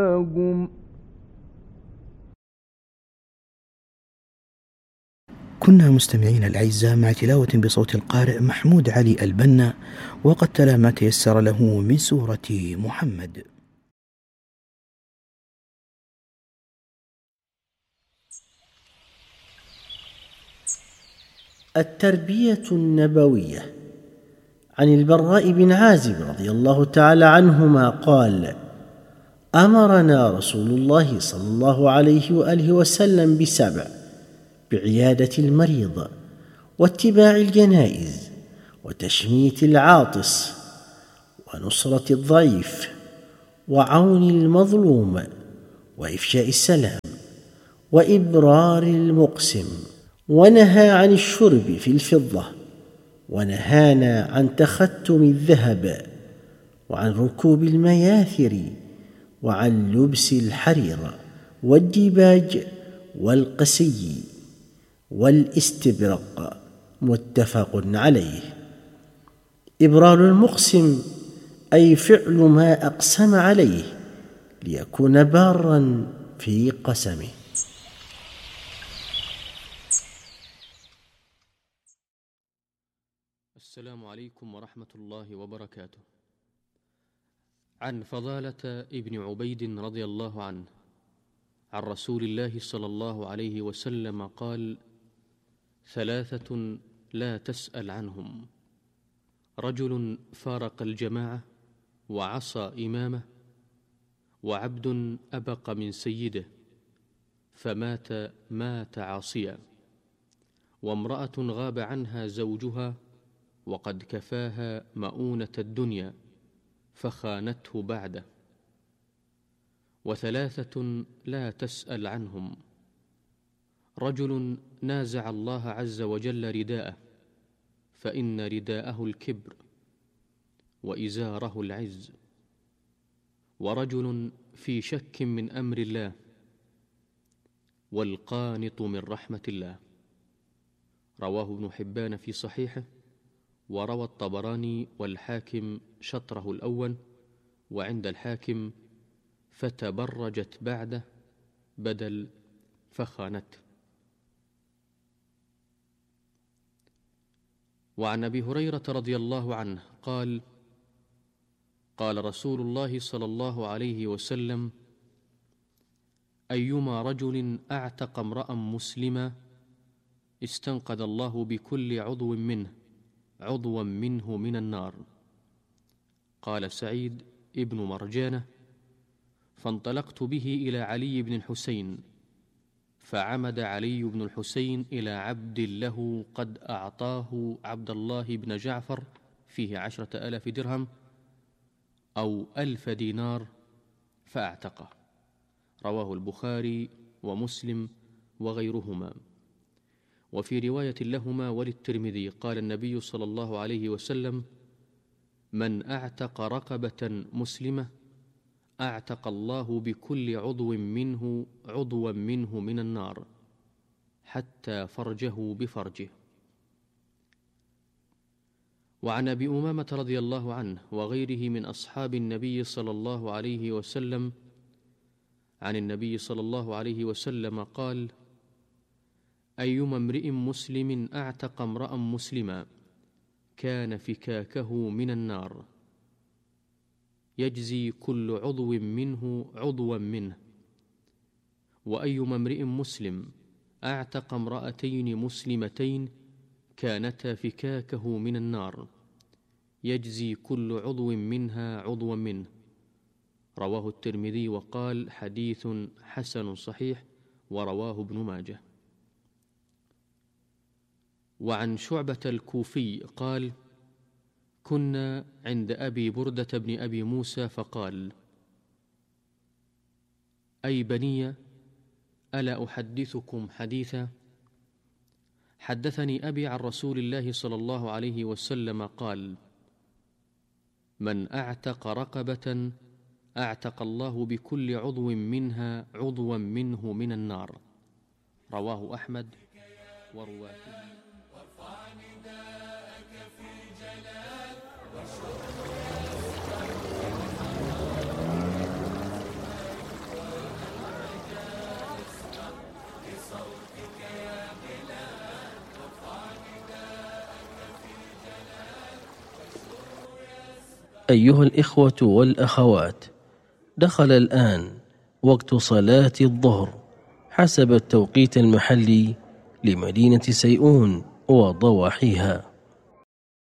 كنا مستمعين الأعزاء مع تلاوة بصوت القارئ محمود علي البنا، وقد تلا ما تيسر له من سورة محمد. التربية النبوية. عن البراء بن عازب رضي الله تعالى عنهما قال: أمرنا رسول الله صلى الله عليه وآله وسلم ب7: بعيادة المريض، واتباع الجنائز، وتشميت العاطس، ونصرة الضعيف، وعون المظلوم، وإفشاء السلام، وإبرار المقسم. ونهى عن الشرب في الفضة، ونهانا عن تختم الذهب، وعن ركوب المياثر، وعن لبس الحرير والديباج والقسي والاستبرق. متفق عليه. إبرار المقسم أي فعل ما أقسم عليه ليكون بارا في قسمه. السلام عليكم ورحمة الله وبركاته. عن فضالة ابن عبيد رضي الله عنه عن رسول الله صلى الله عليه وسلم قال: 3 لا تسأل عنهم: رجل فارق الجماعة وعصى إمامه، وعبد أبق من سيده فمات عاصيا، وامرأة غاب عنها زوجها وقد كفاها مؤونة الدنيا فخانته بعده. 3 لا تسأل عنهم: رجل نازع الله عز وجل رداءه فإن رداءه الكبر وإزاره العز، ورجل في شك من أمر الله، والقانط من رحمة الله. رواه ابن حبان في صحيحه، وروى الطبراني والحاكم شطره الأول، وعند الحاكم فتبرجت بعده بدل فخانته. وعن أبي هريرة رضي الله عنه قال: قال رسول الله صلى الله عليه وسلم: أيما رجل أعتق امرأ مسلما استنقذ الله بكل عضوا منه من النار. قال سعيد ابن مرجانة: فانطلقت به إلى علي بن الحسين، فعمد علي بن الحسين إلى عبد له قد أعطاه عبد الله بن جعفر فيه 10,000 درهم أو 1,000 دينار فأعتقه. رواه البخاري ومسلم وغيرهما. وفي رواية لهما وللترمذي قال النبي صلى الله عليه وسلم: من أعتق رقبة مسلمة أعتق الله بكل عضو منه من النار حتى فرجه بفرجه. وعن أبي أمامة رضي الله عنه وغيره من أصحاب النبي صلى الله عليه وسلم عن النبي صلى الله عليه وسلم قال: أيما امرئ مسلم أعتق امرأ مسلما كان فكاكه من النار يجزي كل عضو منه عضوا منه. وأيما امرئ مسلم أعتق امرأتين مسلمتين كانتا فكاكه من النار يجزي كل عضو منها عضوا منه. رواه الترمذي وقال: حديث حسن صحيح، ورواه ابن ماجه. وعن شعبة الكوفي قال: كنا عند أبي بردة بن أبي موسى فقال: أي بني، ألا أحدثكم حديثا؟ حدثني أبي عن رسول الله صلى الله عليه وسلم قال: من أعتق رقبة أعتق الله بكل عضو منها عضوا منه من النار. رواه أحمد ورواته. أيها الإخوة والأخوات، دخل الآن وقت صلاة الظهر حسب التوقيت المحلي لمدينة سيئون وضواحيها.